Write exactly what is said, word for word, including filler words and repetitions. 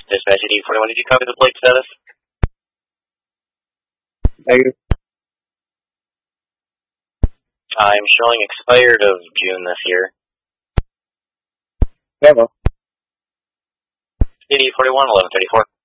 Dispatch eighty forty-one, did you copy the plate status? Negative. I'm showing expired of June this year. Yeah, well. eighty forty-one, eleven thirty-four.